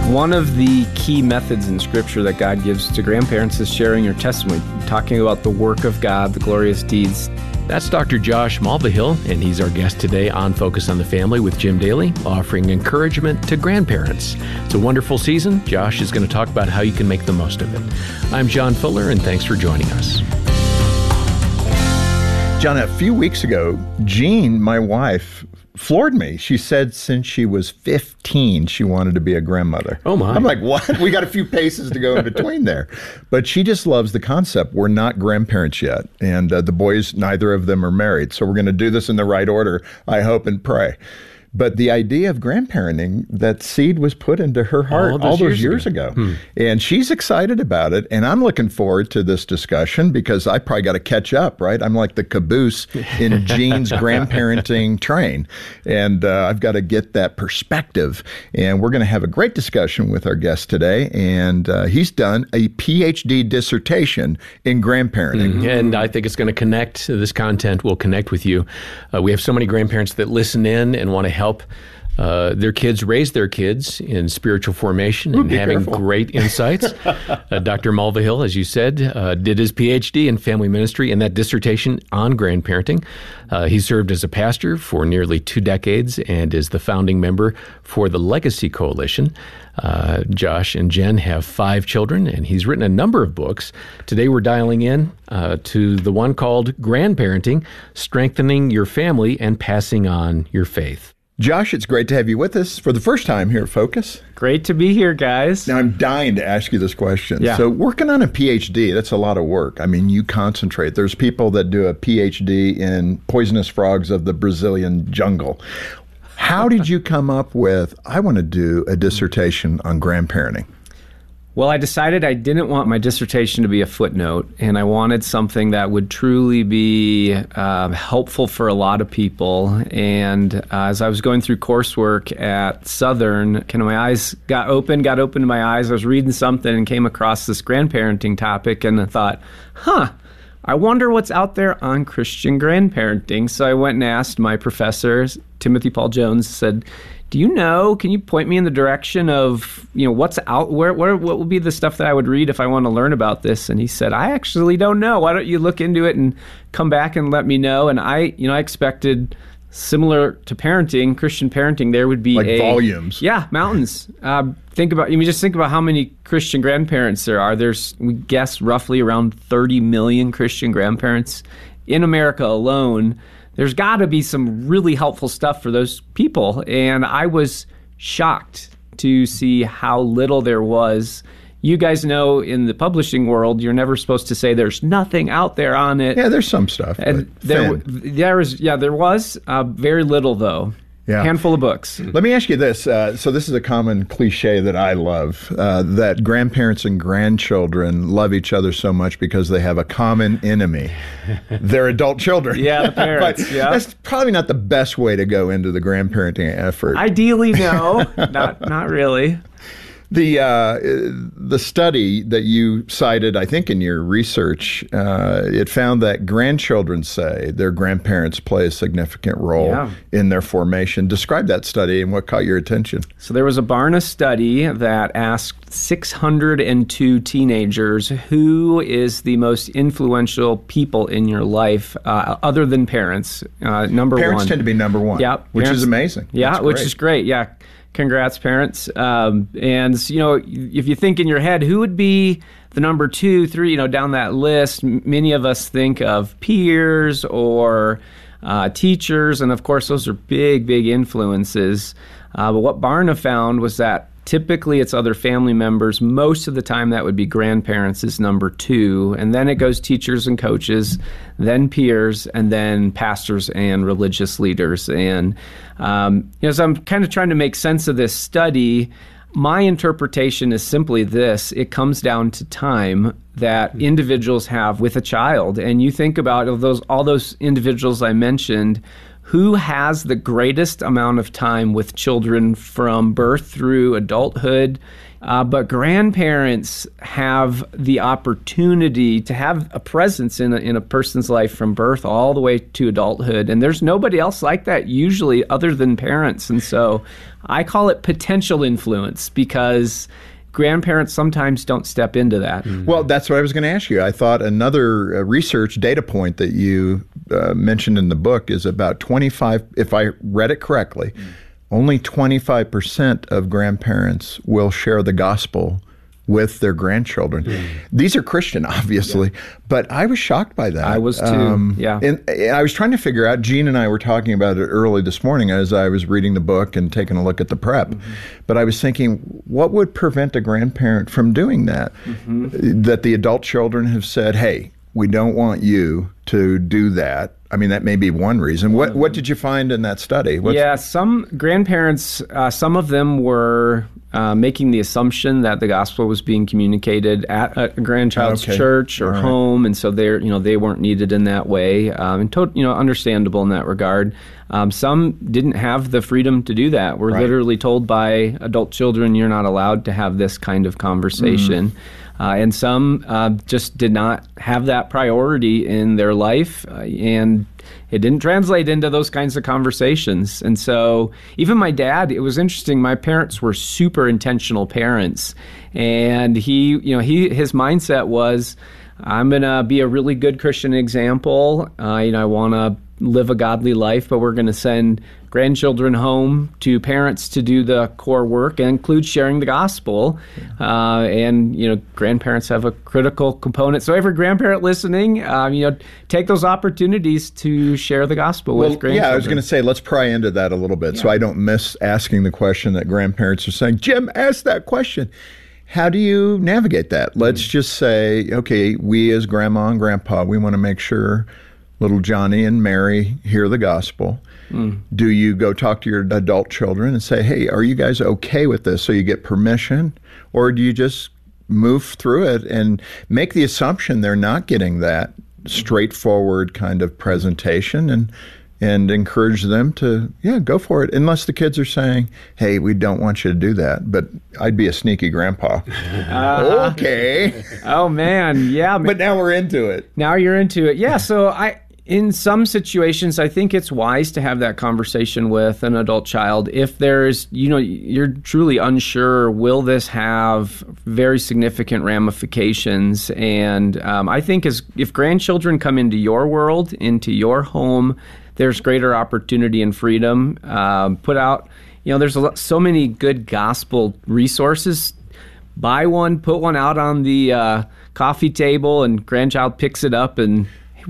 One of the key methods in Scripture that God gives to grandparents is sharing your testimony, talking about the work of God, the glorious deeds. That's Dr. Josh Mulvihill, and he's our guest today on Focus on the Family with Jim Daly, offering encouragement to grandparents. It's a wonderful season. Josh is going to talk about how you can make the most of it. I'm John Fuller, and thanks for joining us. John, a few weeks ago, Jean, my wife, floored me. She said since she was 15, she wanted to be a grandmother. Oh, my. I'm like, what? We got a few paces to go in between there. But she just loves the concept. We're not grandparents yet. And the boys, neither of them are married. So we're going to do this in the right order, I hope and pray. But the idea of grandparenting, that seed was put into her heart all those years ago. And she's excited about it. And I'm looking forward to this discussion because I probably got to catch up, right? I'm like the caboose in Jean's grandparenting train. And I've got to get that perspective. And we're going to have a great discussion with our guest today. And he's done a PhD dissertation in grandparenting. And I think it's going to connect. This content will connect with you. We have so many grandparents that listen in and want to help their kids raise their kids in spiritual formation and having great insights. Dr. Mulvihill, as you said, did his PhD in family ministry and that dissertation on grandparenting. He served as a pastor for nearly 2 decades and is the founding member for the Legacy Coalition. Josh and Jen have 5 children, and he's written a number of books. Today we're dialing in to the one called Grandparenting, Strengthening Your Family and Passing on Your Faith. Josh, it's great to have you with us for the first time here at Focus. Great to be here, guys. Now, I'm dying to ask you this question. Yeah. So working on a PhD, that's a lot of work. I mean, you concentrate. There's people that do a PhD in poisonous frogs of the Brazilian jungle. How did you come up with, I want to do a dissertation on grandparenting? Well, I decided I didn't want my dissertation to be a footnote, and I wanted something that would truly be helpful for a lot of people. And as I was going through coursework at Southern, kind of my eyes got open to my eyes. I was reading something and came across this grandparenting topic, and I thought, I wonder what's out there on Christian grandparenting. So I went and asked my professor, Timothy Paul Jones, said, do you know, can you point me in the direction of, what's out, what would be the stuff that I would read if I want to learn about this? And he said, I actually don't know. Why don't you look into it and come back and let me know? And I expected similar to parenting, Christian parenting, there would be like volumes. Yeah, mountains. Think about how many Christian grandparents there are. We guess roughly around 30 million Christian grandparents in America alone. There's got to be some really helpful stuff for those people. And I was shocked to see how little there was. You guys know in the publishing world, you're never supposed to say there's nothing out there on it. Yeah, there's some stuff. And there was very little, though. Yeah. Handful of books. Let me ask you this. So this is a common cliche that I love, that grandparents and grandchildren love each other so much because they have a common enemy. They're adult children. Yeah, the parents. But that's probably not the best way to go into the grandparenting effort. Ideally, no. Not really. The study that you cited, I think, in your research, it found that grandchildren say their grandparents play a significant role in their formation. Describe that study and what caught your attention. So there was a Barna study that asked 602 teenagers who is the most influential people in your life other than parents. Number one. Parents tend to be number one, which is amazing. Yeah, which is great. Yeah. Congrats, parents. And, if you think in your head, who would be the number 2, 3, down that list, many of us think of peers or teachers. And of course, those are big, big influences. But what Barna found was that typically it's other family members. Most of the time that would be grandparents is number 2. And then it goes teachers and coaches, then peers, and then pastors and religious leaders. And, so I'm kind of trying to make sense of this study. My interpretation is simply this. It comes down to time that individuals have with a child. And you think about all those individuals I mentioned who has the greatest amount of time with children from birth through adulthood. But grandparents have the opportunity to have a presence in a person's life from birth all the way to adulthood. And there's nobody else like that usually other than parents. And so I call it potential influence because grandparents sometimes don't step into that. Well, that's what I was going to ask you. I thought another research data point that you mentioned in the book is about 25, if I read it correctly, only 25% of grandparents will share the gospel with their grandchildren. These are Christian, obviously, but I was shocked by that. I was too, And I was trying to figure out, Gene and I were talking about it early this morning as I was reading the book and taking a look at the prep. But I was thinking, what would prevent a grandparent from doing that? That the adult children have said, hey, we don't want you to do that. I mean, that may be one reason. What did you find in that study? Some grandparents, some of them were making the assumption that the gospel was being communicated at a grandchild's church or home, and so they weren't needed in that way, and understandable in that regard. Some didn't have the freedom to do that. We're literally told by adult children, you're not allowed to have this kind of conversation. And some just did not have that priority in their life, and it didn't translate into those kinds of conversations. And so even my dad, it was interesting, my parents were super intentional parents, and his mindset was, I'm going to be a really good Christian example. I want to live a godly life, but we're going to send grandchildren home to parents to do the core work and include sharing the gospel. And grandparents have a critical component. So every grandparent listening, take those opportunities to share the gospel with grandchildren. Yeah, I was going to say, let's pry into that a little bit so I don't miss asking the question that grandparents are saying. Jim, ask that question. How do you navigate that? Let's just say, okay, we as grandma and grandpa, we want to make sure little Johnny and Mary hear the gospel. Do you go talk to your adult children and say, hey, are you guys okay with this? So you get permission? Or do you just move through it and make the assumption they're not getting that straightforward kind of presentation and encourage them to, go for it. Unless the kids are saying, hey, we don't want you to do that. But I'd be a sneaky grandpa. Okay. Oh, man. Yeah. But now we're into it. Now you're into it. Yeah. So in some situations, I think it's wise to have that conversation with an adult child. If there's, you're truly unsure, will this have very significant ramifications? And I think if grandchildren come into your world, into your home, there's greater opportunity and freedom. Put out, there's so many good gospel resources. Buy one, put one out on the coffee table, and grandchild picks it up and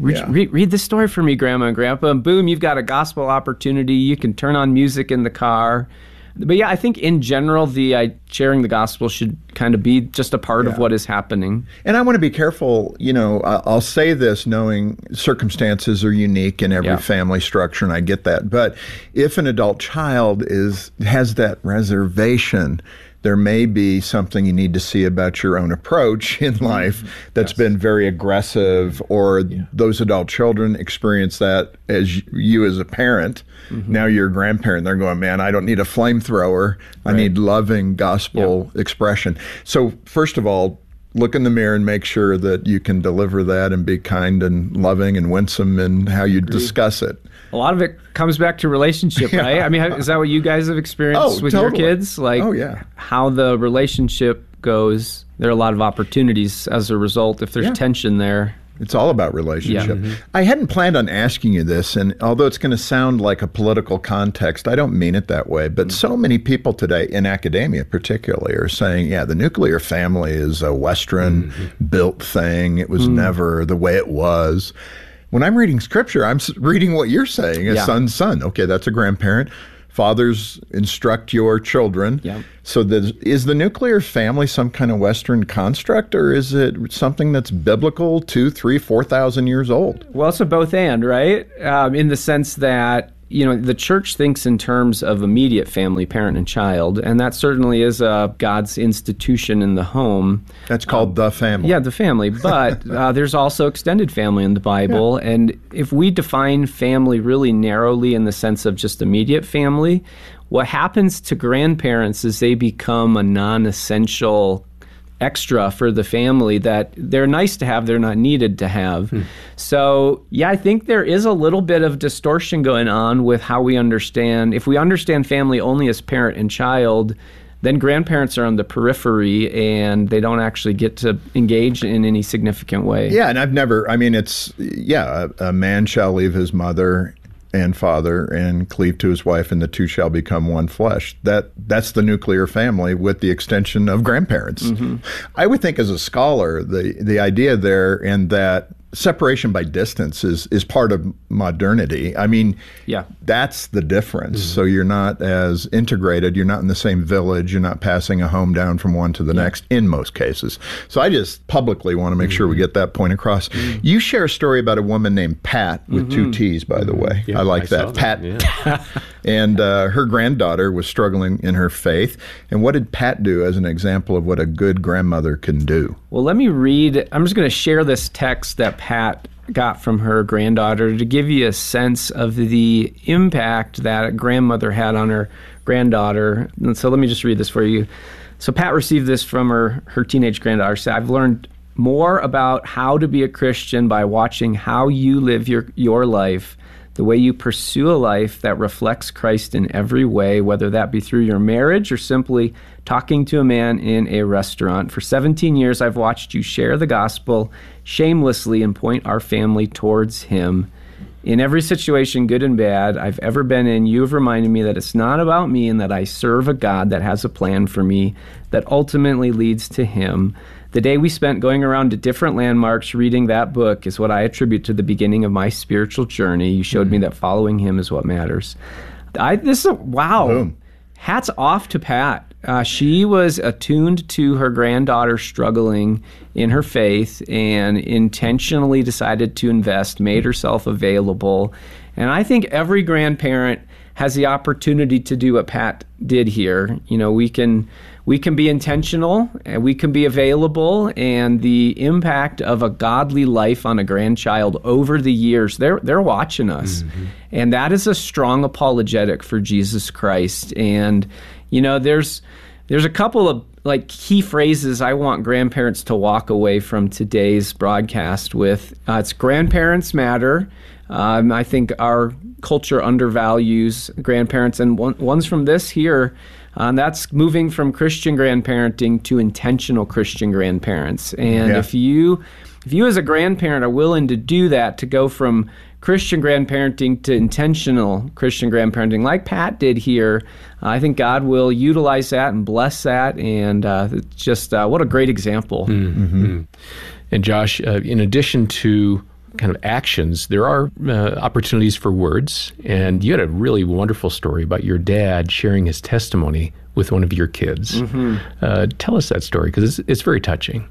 read this story for me, Grandma and Grandpa, and boom, you've got a gospel opportunity. You can turn on music in the car. But yeah, I think in general, the sharing the gospel should kind of be just a part of what is happening. And I want to be careful, I'll say this knowing circumstances are unique in every family structure, and I get that. But if an adult child has that reservation, there may be something you need to see about your own approach in life that's been very aggressive, or those adult children experience that as you as a parent. Now you're a grandparent. They're going, man, I don't need a flamethrower. I need loving gospel expression. So first of all, look in the mirror and make sure that you can deliver that and be kind and loving and winsome in how you discuss it. A lot of it comes back to relationship, right? I mean, is that what you guys have experienced with your kids? Like, how the relationship goes. There are a lot of opportunities as a result if there's tension there. It's all about relationship. I hadn't planned on asking you this, and although it's going to sound like a political context, I don't mean it that way. But so many people today, in academia particularly, are saying, the nuclear family is a Western-built thing. It was never the way it was. When I'm reading scripture, I'm reading what you're saying, a son. Okay, that's a grandparent. Fathers, instruct your children. So is the nuclear family some kind of Western construct, or is it something that's biblical, 2,000, 3,000, 4,000 years old? Well, it's a both and, right? In the sense that the church thinks in terms of immediate family, parent and child, and that certainly is God's institution in the home. That's called the family. Yeah, the family. But there's also extended family in the Bible. Yeah. And if we define family really narrowly in the sense of just immediate family, what happens to grandparents is they become a non-essential extra for the family that they're nice to have, they're not needed to have. So, I think there is a little bit of distortion going on with how we understand. If we understand family only as parent and child, then grandparents are on the periphery and they don't actually get to engage in any significant way. Yeah, and a man shall leave his mother and father and cleave to his wife, and the two shall become one flesh. That's the nuclear family with the extension of grandparents. Mm-hmm. I would think as a scholar, the idea there and that separation by distance is part of modernity. That's the difference. Mm-hmm. So you're not as integrated. You're not in the same village. You're not passing a home down from one to the next in most cases. So I just publicly want to make sure we get that point across. Mm-hmm. You share a story about a woman named Pat with two T's, by the way. Yeah, I like that. Pat. Yeah. And her granddaughter was struggling in her faith. And what did Pat do as an example of what a good grandmother can do? Well, let me read. I'm just going to share this text that Pat got from her granddaughter to give you a sense of the impact that a grandmother had on her granddaughter. And so let me just read this for you. So Pat received this from her teenage granddaughter. She said, "I've learned more about how to be a Christian by watching how you live your life, the way you pursue a life that reflects Christ in every way, whether that be through your marriage or simply talking to a man in a restaurant. For 17 years, I've watched you share the gospel shamelessly and point our family towards him. In every situation, good and bad, I've ever been in, you have reminded me that it's not about me and that I serve a God that has a plan for me that ultimately leads to him. The day we spent going around to different landmarks reading that book is what I attribute to the beginning of my spiritual journey. You showed me that following him is what matters." Wow. Boom. Hats off to Pat. She was attuned to her granddaughter struggling in her faith and intentionally decided to invest, made herself available. And I think every grandparent has the opportunity to do what Pat did here. We can be intentional, and we can be available, and the impact of a godly life on a grandchild over the years, they're watching us. Mm-hmm. And that is a strong apologetic for Jesus Christ. And, there's a couple of key phrases I want grandparents to walk away from today's broadcast with. It's grandparents matter. I think our culture undervalues grandparents, and one's from this here. That's moving from Christian grandparenting to intentional Christian grandparents. And if you as a grandparent are willing to do that, to go from Christian grandparenting to intentional Christian grandparenting, like Pat did here, I think God will utilize that and bless that. And what a great example. Mm-hmm. And Josh, in addition to kind of actions, there are opportunities for words. And you had a really wonderful story about your dad sharing his testimony with one of your kids. Mm-hmm. Tell us that story, because it's very touching.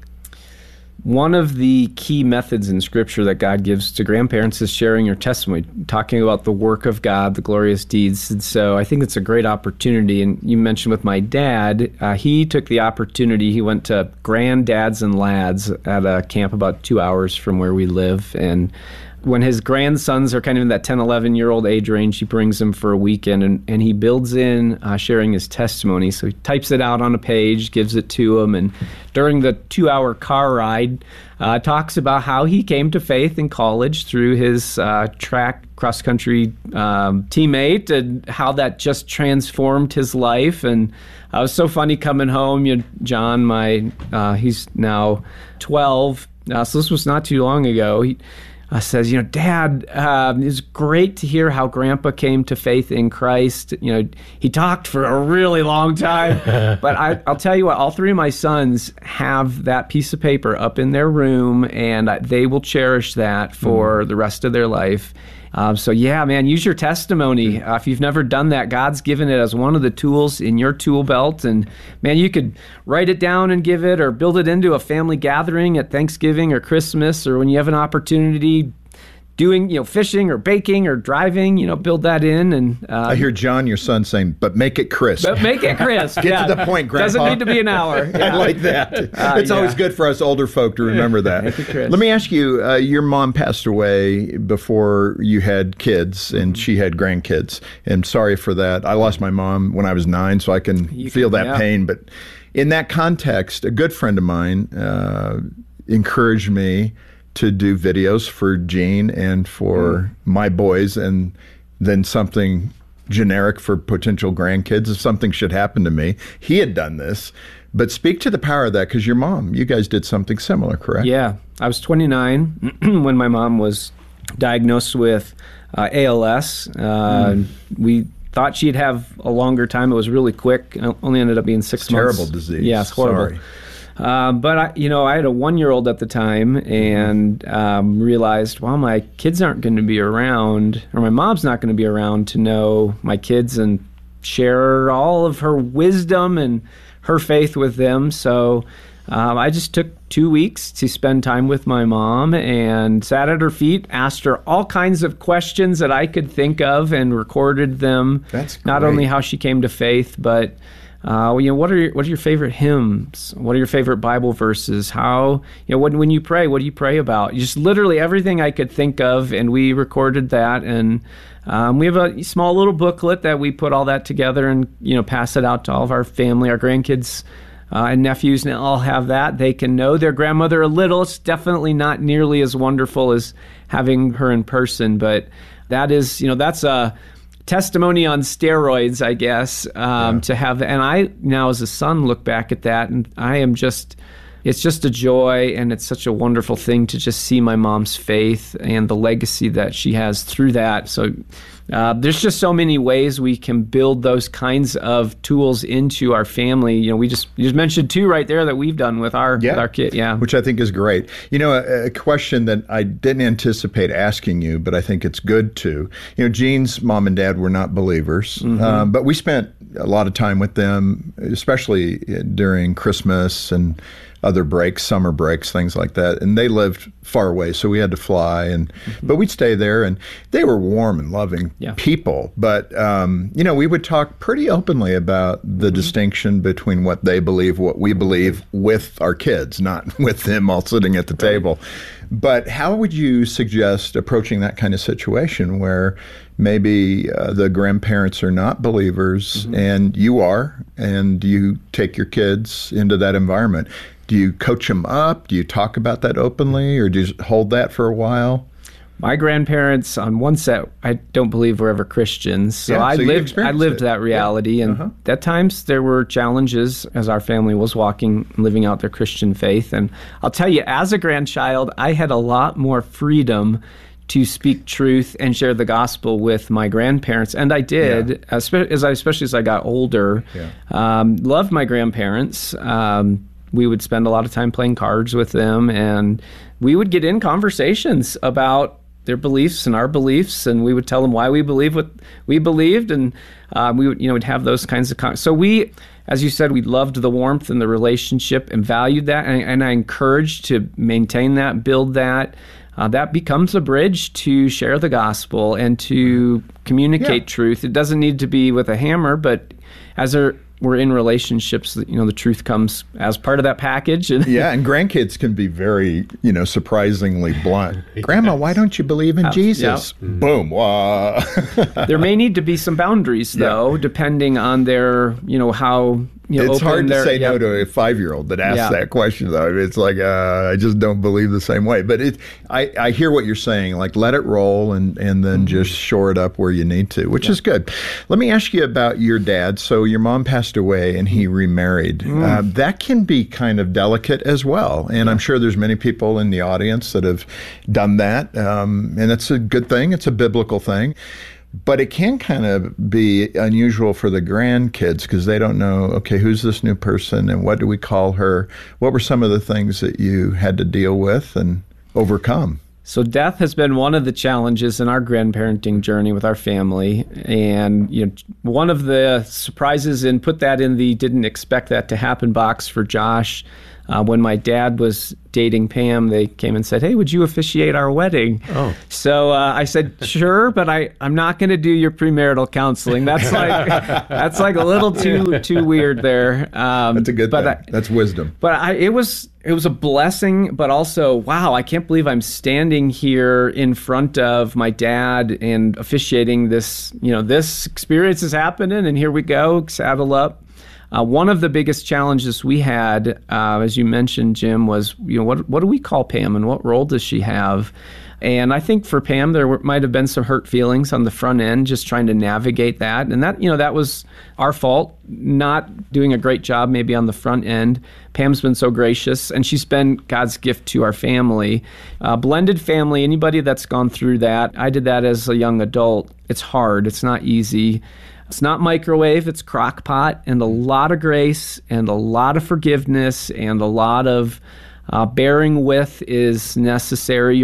One of the key methods in Scripture that God gives to grandparents is sharing your testimony, talking about the work of God, the glorious deeds. And so I think it's a great opportunity. And you mentioned with my dad, he took the opportunity. He went to Granddads and Lads at a camp about 2 hours from where we live. And when his grandsons are kind of in that 10, 11-year-old age range, he brings them for a weekend, and he builds in sharing his testimony. So he types it out on a page, gives it to them, and during the 2-hour car ride, talks about how he came to faith in college through his track cross-country teammate, and how that just transformed his life. And it was so funny coming home. John, he's now 12, so this was not too long ago. He says, Dad, it's great to hear how Grandpa came to faith in Christ. He talked for a really long time. But I'll tell you what, all three of my sons have that piece of paper up in their room, and they will cherish that for the rest of their life. So yeah, man, use your testimony. If you've never done that, God's given it as one of the tools in your tool belt. And man, you could write it down and give it, or build it into a family gathering at Thanksgiving or Christmas, or when you have an opportunity, doing, fishing or baking or driving, build that in. And I hear John, your son, saying, but make it crisp. But make it crisp. Get to the point, Grandpa. Doesn't need to be an hour. I like that. It's always good for us older folk to remember that. Make it crisp. Let me ask you, your mom passed away before you had kids, and she had grandkids. And sorry for that. I lost my mom when I was 9, so I can feel that pain. But in that context, a good friend of mine encouraged me to do videos for Jean and for my boys, and then something generic for potential grandkids if something should happen to me. He had done this. But speak to the power of that, because your mom, you guys did something similar, correct? Yeah. I was 29 when my mom was diagnosed with ALS. We thought she'd have a longer time. It was really quick. It only ended up being 6 months. Terrible disease. Yeah, it's horrible. Sorry. But I had a 1-year-old at the time, and realized, well, my kids aren't going to be around, or my mom's not going to be around to know my kids and share all of her wisdom and her faith with them. So I just took 2 weeks to spend time with my mom and sat at her feet, asked her all kinds of questions that I could think of, and recorded them. That's great. Not only how she came to faith, but what are your favorite hymns? What are your favorite Bible verses? How, when you pray, what do you pray about? Just literally everything I could think of, and we recorded that. And we have a small little booklet that we put all that together and, pass it out to all of our family, our grandkids and nephews, and all have that. They can know their grandmother a little. It's definitely not nearly as wonderful as having her in person, but that is, that's a testimony on steroids, I guess, to have. And I now as a son look back at that, and it's just a joy, and it's such a wonderful thing to just see my mom's faith and the legacy that she has through that. So there's just so many ways we can build those kinds of tools into our family. You just mentioned 2 right there that we've done with our kid. Yeah, which I think is great. A question that I didn't anticipate asking you, but I think it's good to. Jean's mom and dad were not believers, but we spent a lot of time with them, especially during Christmas and other breaks, summer breaks, things like that. And they lived far away, so we had to fly. But we'd stay there, and they were warm and loving people. But, we would talk pretty openly about the distinction between what they believe, what we believe, with our kids, not with them all sitting at the table. But how would you suggest approaching that kind of situation where maybe the grandparents are not believers and you are, and you take your kids into that environment? Do you coach them up? Do you talk about that openly, or do you hold that for a while? My grandparents, on one set, I don't believe were ever Christians. So I lived that reality. And at times there were challenges as our family was living out their Christian faith. And I'll tell you, as a grandchild, I had a lot more freedom to speak truth and share the gospel with my grandparents. And I did, especially as I got older. Loved my grandparents. We would spend a lot of time playing cards with them, and we would get in conversations about their beliefs and our beliefs, and we would tell them why we believe what we believed, and we would, would have those kinds of so we, as you said, we loved the warmth and the relationship and valued that, and I encouraged to maintain that, build that. That becomes a bridge to share the gospel and to communicate truth. It doesn't need to be with a hammer, but as we're in relationships, the truth comes as part of that package. And and grandkids can be very, surprisingly blunt. Grandma, why don't you believe in Jesus? Boom. There may need to be some boundaries, though, depending on their, how it's hard to say no to a 5-year-old that asks that question, though. It's like, I just don't believe the same way. But I hear what you're saying, like let it roll and then just shore it up where you need to, which is good. Let me ask you about your dad. So your mom passed away and he remarried. That can be kind of delicate as well. And I'm sure there's many people in the audience that have done that. And that's a good thing. It's a biblical thing. But it can kind of be unusual for the grandkids because they don't know, okay, who's this new person and what do we call her? What were some of the things that you had to deal with and overcome? So death has been one of the challenges in our grandparenting journey with our family. And one of the surprises, and put that in the didn't expect that to happen box for Josh, When my dad was dating Pam, they came and said, "Hey, would you officiate our wedding?" Oh. So I said, "Sure, but I'm not going to do your premarital counseling. That's like a little too weird there." That's a good thing. That's wisdom. But it was a blessing, but also, wow, I can't believe I'm standing here in front of my dad and officiating this. This experience is happening, and here we go, saddle up. One of the biggest challenges we had, as you mentioned, Jim, was what do we call Pam and what role does she have? And I think for Pam, there might have been some hurt feelings on the front end, just trying to navigate that. And that was our fault, not doing a great job maybe on the front end. Pam's been so gracious, and she's been God's gift to our family. Blended family, anybody that's gone through that, I did that as a young adult. It's hard. It's not easy. It's not microwave, it's crock pot, and a lot of grace and a lot of forgiveness and a lot of bearing with is necessary.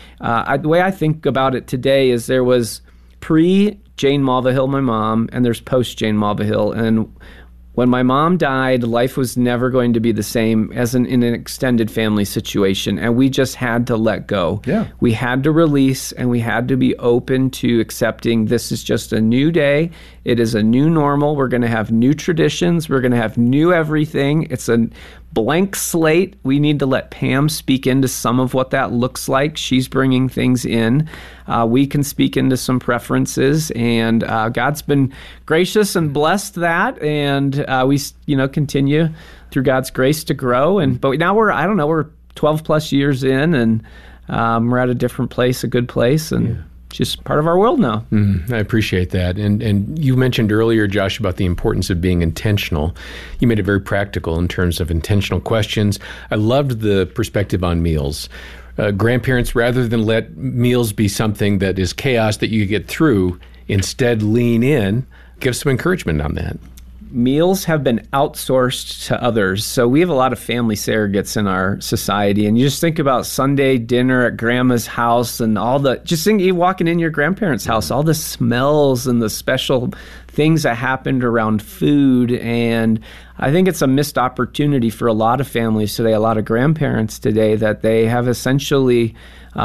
The way I think about it today is there was pre-Jane Mulvihill, my mom, and there's post-Jane Mulvihill. And when my mom died, life was never going to be the same as in an extended family situation, and we just had to let go. Yeah. We had to release, and we had to be open to accepting this is just a new day. It is a new normal. We're going to have new traditions. We're going to have new everything. It's a blank slate. We need to let Pam speak into some of what that looks like. She's bringing things in. We can speak into some preferences, and God's been gracious and blessed that, and we continue through God's grace to grow. But now we're 12 plus years in, and we're at a different place, a good place, and just part of our world now. I appreciate that. And you mentioned earlier, Josh, about the importance of being intentional. You made it very practical in terms of intentional questions. I loved the perspective on meals. Grandparents, rather than let meals be something that is chaos that you get through, instead lean in. Give some encouragement on that. Meals have been outsourced to others. So we have a lot of family surrogates in our society. And you just think about Sunday dinner at grandma's house and just think you walking in your grandparents' house, all the smells and the special things that happened around food. And I think it's a missed opportunity for a lot of families today, a lot of grandparents today, that they have essentially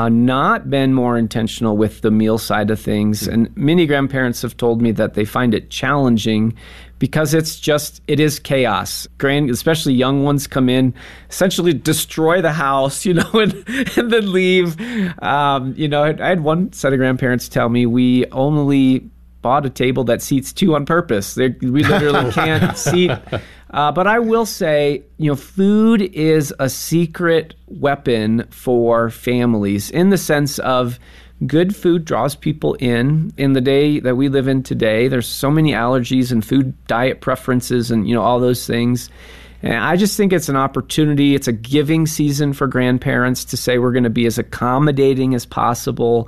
not been more intentional with the meal side of things. And many grandparents have told me that they find it challenging because it is chaos. Especially young ones come in, essentially destroy the house, and then leave. I had one set of grandparents tell me we only bought a table that seats two on purpose. We literally can't seat. But I will say, food is a secret weapon for families in the sense of good food draws people in. In the day that we live in today, there's so many allergies and food diet preferences and, all those things. And I just think it's an opportunity. It's a giving season for grandparents to say we're going to be as accommodating as possible.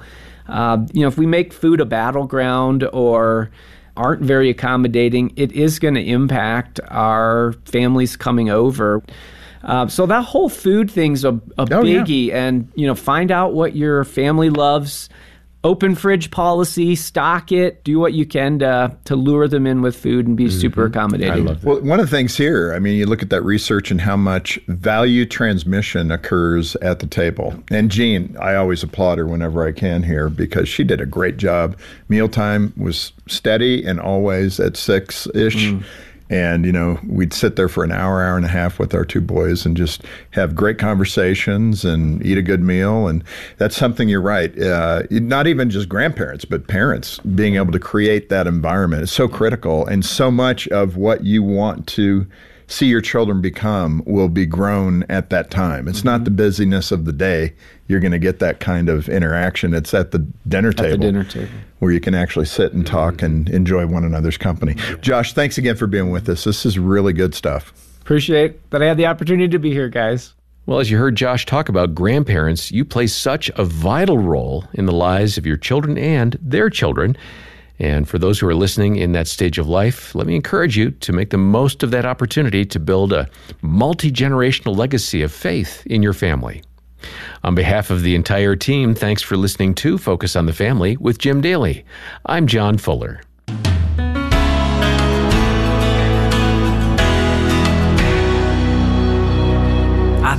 If we make food a battleground or aren't very accommodating, it is going to impact our families coming over. So that whole food thing's a biggie. Yeah. And, find out what your family loves. Open fridge policy, stock it, do what you can to lure them in with food and be super accommodating. I love that. Well, one of the things here, you look at that research and how much value transmission occurs at the table. And Jean, I always applaud her whenever I can here because she did a great job. Mealtime was steady and always at 6-ish. And, we'd sit there for an hour and a half with our two boys and just have great conversations and eat a good meal. And that's something, you're right, not even just grandparents, but parents being able to create that environment is so critical. And so much of what you want to see your children become will be grown at that time. It's not the busyness of the day. You're going to get that kind of interaction. It's at the dinner table. Where you can actually sit and talk and enjoy one another's company. Josh, thanks again for being with us. This is really good stuff. Appreciate that I had the opportunity to be here, guys. Well, as you heard Josh talk about grandparents, you play such a vital role in the lives of your children and their children. And for those who are listening in that stage of life, let me encourage you to make the most of that opportunity to build a multi-generational legacy of faith in your family. On behalf of the entire team, thanks for listening to Focus on the Family with Jim Daly. I'm John Fuller.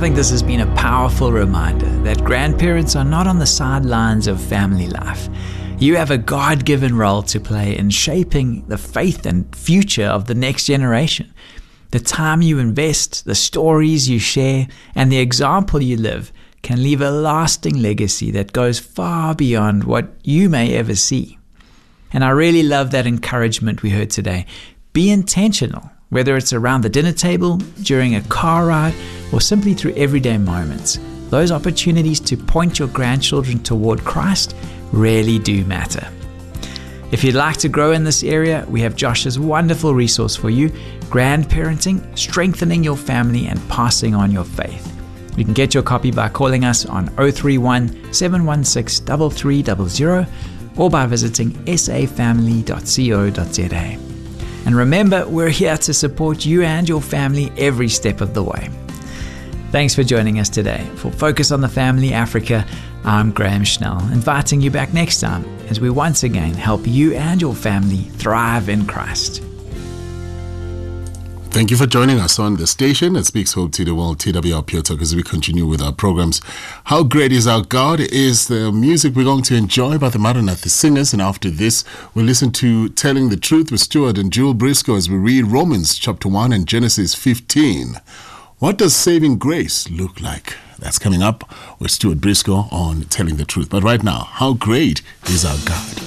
think this has been a powerful reminder that grandparents are not on the sidelines of family life. You have a God-given role to play in shaping the faith and future of the next generation. The time you invest, the stories you share, and the example you live can leave a lasting legacy that goes far beyond what you may ever see. And I really love that encouragement we heard today. Be intentional, whether it's around the dinner table, during a car ride, or simply through everyday moments. Those opportunities to point your grandchildren toward Christ really do matter. If you'd like to grow in this area, we have Josh's wonderful resource for you, Grandparenting, Strengthening Your Family and Passing on Your Faith. You can get your copy by calling us on 031 716 3300 or by visiting safamily.co.za. And remember, we're here to support you and your family every step of the way. Thanks for joining us today. For Focus on the Family Africa, I'm Graham Schnell, inviting you back next time as we once again help you and your family thrive in Christ. Thank you for joining us on the station that speaks hope to the world, TWR Pure Talk, as we continue with our programs. How Great Is Our God is the music we're going to enjoy by the Maranatha Singers. And after this, we'll listen to Telling the Truth with Stuart and Jewel Briscoe as we read Romans chapter 1 and Genesis 15. What does saving grace look like? That's coming up with Stuart Briscoe on Telling the Truth. But right now, how great is our God?